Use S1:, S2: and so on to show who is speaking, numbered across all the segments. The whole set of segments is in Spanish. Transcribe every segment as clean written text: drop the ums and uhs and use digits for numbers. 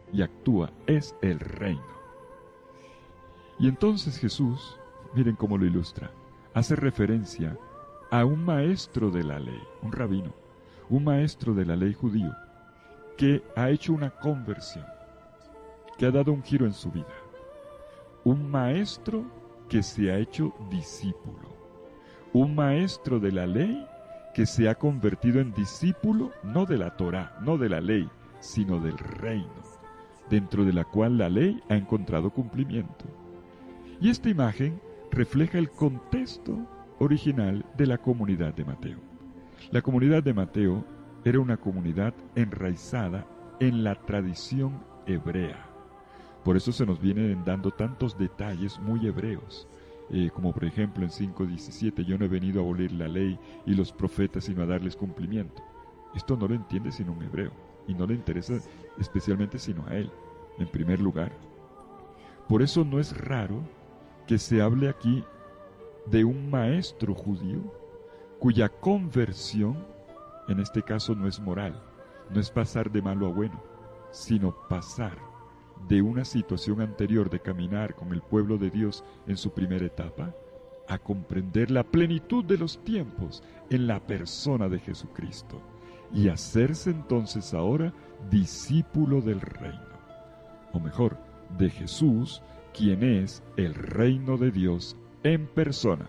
S1: y actúa es el reino. Y entonces Jesús, miren cómo lo ilustra, hace referencia a un maestro de la ley, un rabino, un maestro de la ley judío, que ha hecho una conversión, que ha dado un giro en su vida. Un maestro que se ha hecho discípulo. Un maestro de la ley que se ha convertido en discípulo no de la Torá, no de la ley, sino del reino, dentro de la cual la ley ha encontrado cumplimiento. Y esta imagen refleja el contexto original de la comunidad de Mateo. La comunidad de Mateo era una comunidad enraizada en la tradición hebrea. Por eso se nos vienen dando tantos detalles muy hebreos, como por ejemplo en 5:17, yo no he venido a abolir la ley y los profetas sino a darles cumplimiento. Esto no lo entiende sino un hebreo, y no le interesa especialmente sino a él, en primer lugar. Por eso no es raro que se hable aquí de un maestro judío cuya conversión, en este caso no es moral, no es pasar de malo a bueno, sino pasar de una situación anterior de caminar con el pueblo de Dios en su primera etapa, a comprender la plenitud de los tiempos en la persona de Jesucristo, y hacerse entonces ahora discípulo del reino, o mejor, de Jesús, quien es el reino de Dios en persona.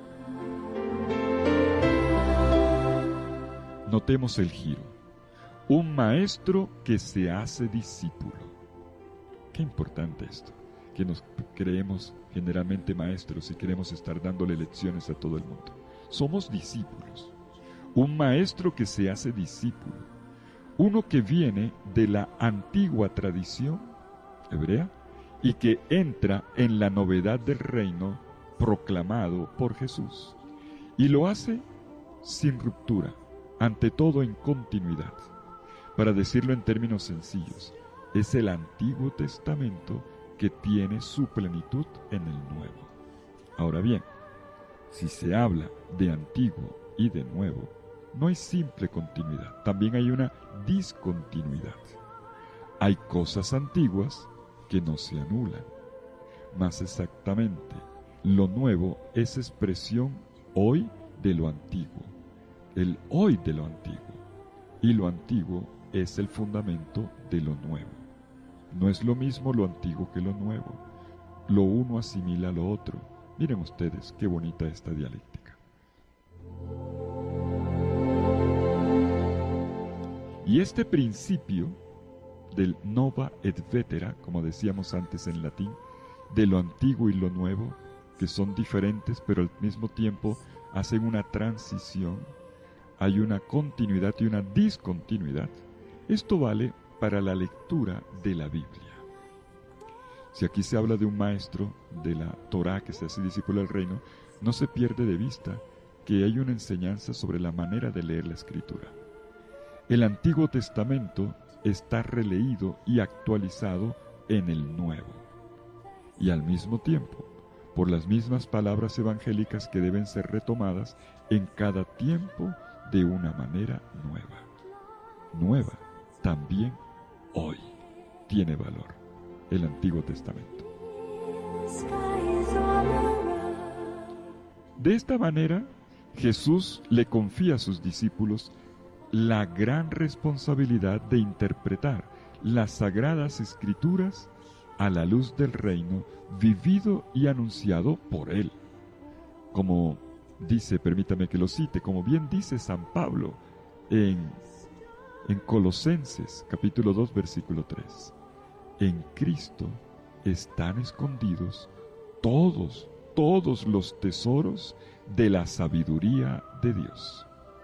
S1: Notemos el giro. Un maestro que se hace discípulo. Qué importante esto, que nos creemos generalmente maestros y queremos estar dándole lecciones a todo el mundo. Somos discípulos. Un maestro que se hace discípulo. Uno que viene de la antigua tradición hebrea y que entra en la novedad del reino proclamado por Jesús. Y lo hace sin ruptura, ante todo en continuidad. Para decirlo en términos sencillos, es el Antiguo Testamento que tiene su plenitud en el Nuevo. Ahora bien, si se habla de antiguo y de nuevo, no hay simple continuidad, también hay una discontinuidad. Hay cosas antiguas que no se anulan. Más exactamente, lo nuevo es expresión hoy de lo antiguo, el hoy de lo antiguo, y lo antiguo es el fundamento de lo nuevo. No es lo mismo lo antiguo que lo nuevo. Lo uno asimila a lo otro. Miren ustedes qué bonita esta dialéctica. Y este principio del nova et vetera, como decíamos antes en latín, de lo antiguo y lo nuevo, que son diferentes pero al mismo tiempo hacen una transición, hay una continuidad y una discontinuidad. Esto vale para la lectura de la Biblia. Si aquí se habla de un maestro de la Torá que se hace discípulo del reino, no se pierde de vista que hay una enseñanza sobre la manera de leer la Escritura. El Antiguo Testamento está releído y actualizado en el Nuevo, y al mismo tiempo, por las mismas palabras evangélicas que deben ser retomadas en cada tiempo de una manera nueva. Nueva también hoy tiene valor el Antiguo Testamento. De esta manera, Jesús le confía a sus discípulos la gran responsabilidad de interpretar las Sagradas Escrituras a la luz del reino vivido y anunciado por Él. Como dice, permítame que lo cite, como bien dice San Pablo en Colosenses capítulo 2 versículo 3. En Cristo están escondidos todos los tesoros de la sabiduría de Dios.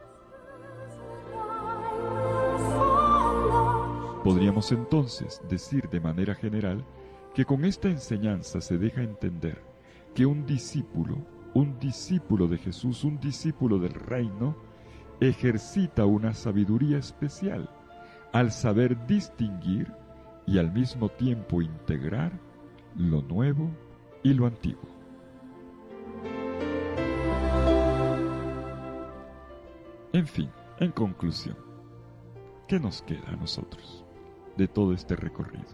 S1: Podríamos entonces decir de manera general que con esta enseñanza se deja entender que un discípulo de Jesús, un discípulo del reino, ejercita una sabiduría especial al saber distinguir y al mismo tiempo integrar lo nuevo y lo antiguo. En fin, en conclusión, ¿qué nos queda a nosotros de todo este recorrido?